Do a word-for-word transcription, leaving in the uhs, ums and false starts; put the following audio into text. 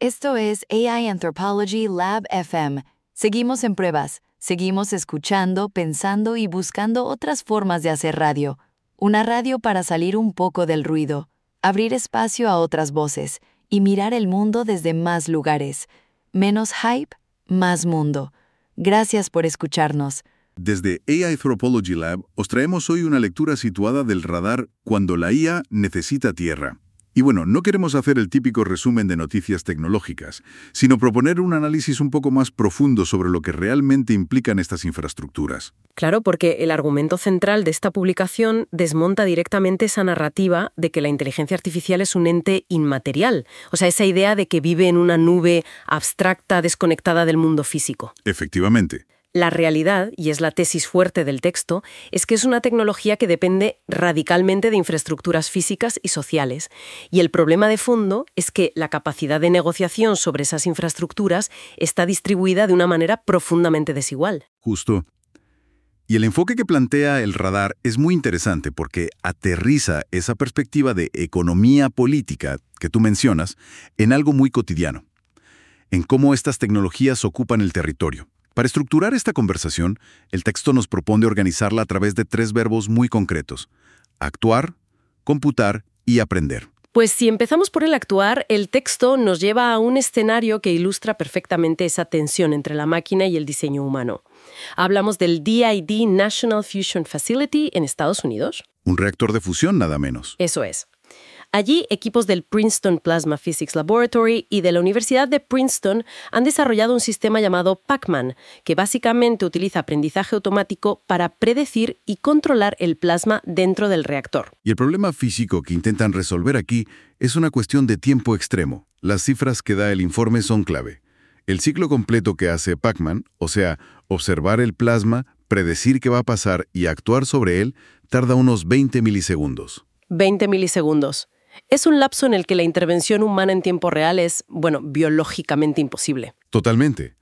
Esto es A I Anthropology Lab F M. Seguimos en pruebas, seguimos escuchando, pensando y buscando otras formas de hacer radio. Una radio para salir un poco del ruido, abrir espacio a otras voces y mirar el mundo desde más lugares. Menos hype, más mundo. Gracias por escucharnos. Desde A I Anthropology Lab os traemos hoy una lectura situada del radar Cuando la I A necesita tierra. Y bueno, no queremos hacer el típico resumen de noticias tecnológicas, sino proponer un análisis un poco más profundo sobre lo que realmente implican estas infraestructuras. Claro, porque el argumento central de esta publicación desmonta directamente esa narrativa de que la inteligencia artificial es un ente inmaterial, o sea, esa idea de que vive en una nube abstracta, desconectada del mundo físico. Efectivamente. La realidad, y es la tesis fuerte del texto, es que es una tecnología que depende radicalmente de infraestructuras físicas y sociales. Y el problema de fondo es que la capacidad de negociación sobre esas infraestructuras está distribuida de una manera profundamente desigual. Justo. Y el enfoque que plantea el radar es muy interesante porque aterriza esa perspectiva de economía política que tú mencionas en algo muy cotidiano, en cómo estas tecnologías ocupan el territorio. Para estructurar esta conversación, el texto nos propone organizarla a través de tres verbos muy concretos: actuar, computar y aprender. Pues si empezamos por el actuar, el texto nos lleva a un escenario que ilustra perfectamente esa tensión entre la máquina y el diseño humano. Hablamos del D I D National Fusion Facility en Estados Unidos. Un reactor de fusión, nada menos. Eso es. Allí, equipos del Princeton Plasma Physics Laboratory y de la Universidad de Princeton han desarrollado un sistema llamado Pac-Man, que básicamente utiliza aprendizaje automático para predecir y controlar el plasma dentro del reactor. Y el problema físico que intentan resolver aquí es una cuestión de tiempo extremo. Las cifras que da el informe son clave. El ciclo completo que hace Pac-Man, o sea, observar el plasma, predecir qué va a pasar y actuar sobre él, tarda unos veinte milisegundos. veinte milisegundos. Es un lapso en el que la intervención humana en tiempo real es, bueno, biológicamente imposible. Totalmente.